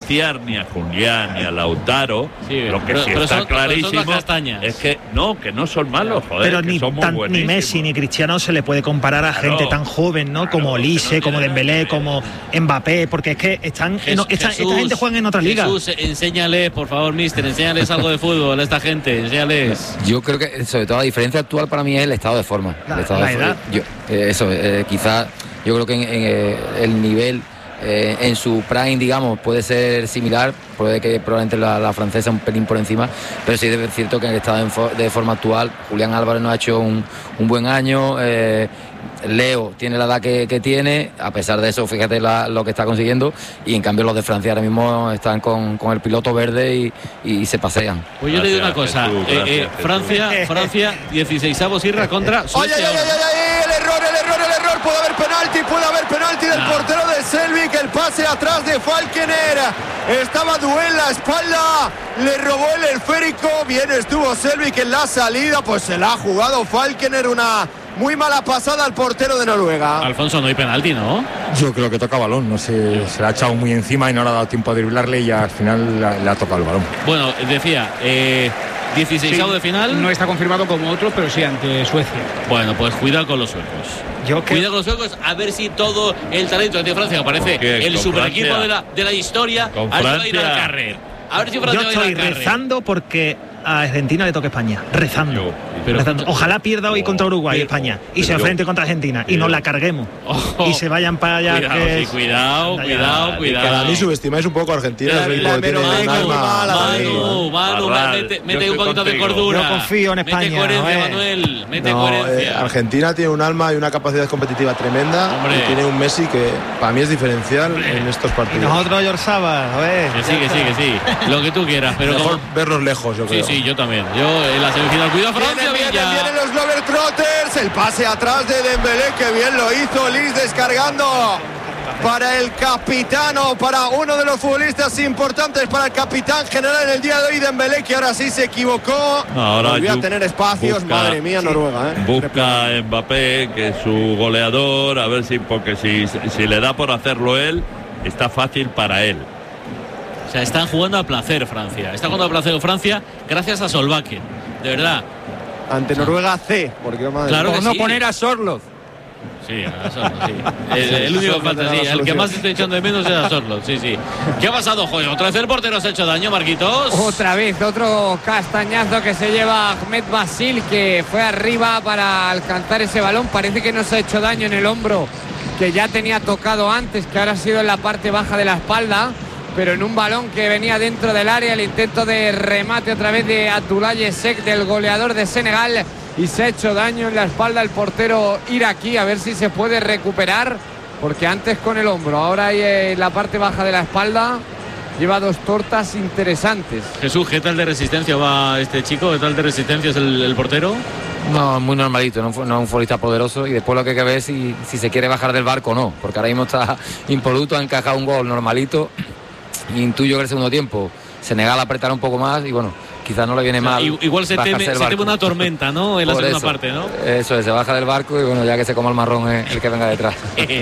despreciar ni a Julián ni a Lautaro. Sí, lo que sí está clarísimo es que no son malos, joder. Pero ni Messi ni Cristiano se le puede comparar a gente tan joven, ¿no? Como Olise, como Dembélé, como Mbappé, porque es que esta gente juega en otra liga. Jesús, enséñales, por favor, mister, enséñales algo de fútbol a esta gente, enséñales. Yo creo que, sobre todo, la diferencia actual para mí es el estado de forma. La edad. Quizás yo creo que en el nivel en su prime, digamos, puede ser similar, puede que probablemente la francesa un pelín por encima, pero sí es cierto que en el estado de forma actual Julián Álvarez no ha hecho un buen año. Leo tiene la edad que tiene, a pesar de eso, fíjate lo que está consiguiendo, y en cambio los de Francia ahora mismo están con el piloto verde y se pasean. Pues yo le digo una cosa, Francia 16avos irra contra Suecia. El error, puede haber penalti del portero de Selbik, el pase atrás de Falkener, estaba Doué en la espalda, le robó el esférico, bien estuvo Selbik en la salida, pues se la ha jugado Falkener, una muy mala pasada al portero de Noruega. Alfonso, no hay penalti, ¿no? Yo creo que toca balón, no sé, se le ha echado muy encima y no le ha dado tiempo a driblarle y al final le ha tocado el balón. Bueno, decía, 16avo de final. No está confirmado como otro, pero sí ante Suecia. Bueno, pues cuidado con los suecos. Cuidado con los suecos, a ver si todo el talento de Francia, que parece el super equipo de la historia, con a ver si va a ir al carrer. A ver si Francia Yo estoy rezando porque a Argentina le toque España, rezando. Ojalá pierda hoy contra Uruguay España y se enfrente contra Argentina y nos la carguemos y se vayan para allá. Cuidado. Para mí subestimáis un poco a Argentina. Manu, mete un poquito de cordura. Yo confío en España. Mete coherencia, Manuel. Mete coherencia. Argentina tiene un alma y una capacidad competitiva tremenda. Y tiene un Messi que para mí es diferencial en estos partidos. Y nosotros, Yorzaba, a ver. Que sí. Lo que tú quieras, pero mejor verlos lejos, yo creo. Sí, yo también. Yo en la semifinal. Cuidado, Francia. Vienen los Globetrotters, el pase atrás de Dembélé, que bien lo hizo Lis, descargando para el capitano, para uno de los futbolistas importantes, para el capitán general en el día de hoy, Dembélé, que ahora sí se equivocó. Ahora volvió a tener espacios, madre mía, Noruega. Busca a Mbappé, que es su goleador, a ver porque si le da por hacerlo él, está fácil para él. O sea, están jugando a placer Francia. Está jugando a placer Francia gracias a Solbakken. De verdad. Ante Noruega C, porque claro por no poner a Sorloth. Sí, a Sorloth, sí. El único falta, sí. El que más estoy echando de menos es a Sorloth, sí. ¿Qué ha pasado, joder? ¿Otra vez el portero se ha hecho daño, Marquitos? Otra vez, otro castañazo que se lleva Ahmed Basil, que fue arriba para alcanzar ese balón. Parece que no se ha hecho daño en el hombro, que ya tenía tocado antes, que ahora ha sido en la parte baja de la espalda. Pero en un balón que venía dentro del área, el intento de remate otra vez de Abdoulaye Seck, del goleador de Senegal, y se ha hecho daño en la espalda el portero iraquí, a ver si se puede recuperar, porque antes con el hombro, ahora ahí en la parte baja de la espalda lleva dos tortas interesantes. Jesús, ¿qué tal de resistencia va este chico? ¿Qué tal de resistencia es el portero? No, muy normalito, no es un futbolista poderoso, y después lo que hay que ver es si se quiere bajar del barco o no, porque ahora mismo está impoluto, ha encajado un gol normalito. Intuyo que el segundo tiempo Senegal apretará un poco más y bueno, quizás no le viene mal. Igual se teme una tormenta, ¿no? En la segunda parte, ¿no? Eso es, se baja del barco y bueno, ya que se coma el marrón el que venga detrás.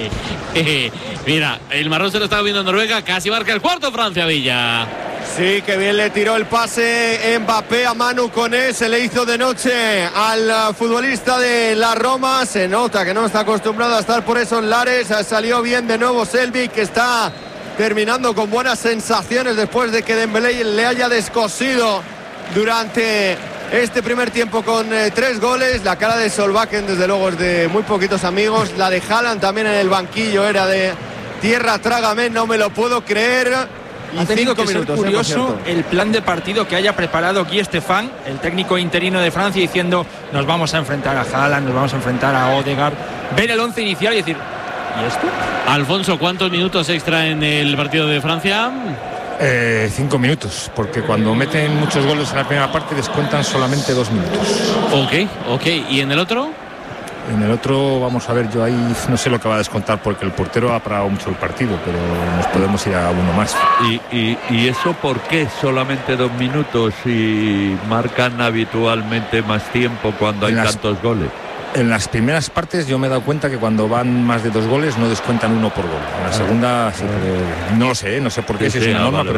Mira, el marrón se lo estaba viendo en Noruega, casi marca el cuarto Francia, Villa. Sí, que bien le tiró el pase Mbappé a Manu Koné, se le hizo de noche al futbolista de la Roma, se nota que no está acostumbrado a estar por esos lares, salió bien de nuevo Selbik, que está terminando con buenas sensaciones después de que Dembélé le haya descosido durante este primer tiempo con 3 goles. La cara de Solbakken desde luego es de muy poquitos amigos, la de Haaland también en el banquillo era de tierra trágame, no me lo puedo creer. Ha tenido que ser curioso el plan de partido que haya preparado Guy Stéphane, el técnico interino de Francia, diciendo nos vamos a enfrentar a Haaland, nos vamos a enfrentar a Odegaard, ver el 11 inicial y decir ¿y esto? Alfonso, ¿cuántos minutos extra en el partido de Francia? 5 minutos, porque cuando meten muchos goles en la primera parte descuentan solamente 2 minutos. Ok. ¿Y en el otro? En el otro, vamos a ver, yo ahí no sé lo que va a descontar porque el portero ha parado mucho el partido, pero nos podemos ir a uno más. ¿Y eso por qué solamente 2 minutos y marcan habitualmente más tiempo cuando hay tantos goles? En las primeras partes yo me he dado cuenta que cuando van más de 2 goles no descuentan 1 por gol. En la segunda, sí, no lo sé, no sé por qué, si es una norma, pero